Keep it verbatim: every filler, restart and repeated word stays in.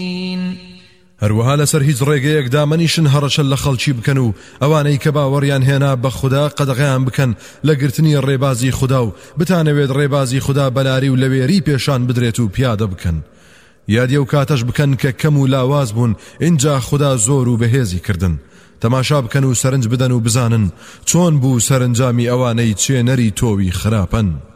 هەروەها لەسەر هیچ ڕێگەیەکدا منیشن هەڕەشە لە خەڵکی بکەن و ئەوانەی کە باوەڕیان هێنا بە خوددا قەدەغەیان بکەن لە گرتنی ڕێبازی خوددا و بتانەوێت ڕێبازی خوددا بەلاری و لەوێری پێشان بدرێت و پیادە بکەن. یادی ئەو کاتەش بکەن کە کەم و لاواز بوون اینجا خوددا زۆر و بەهێزی کردن. تەماشا بکەن و سەرنج بدەن و بزانن چۆن بوو سەرنجامی ئەوانەی چێنەری تۆوی خراپەن.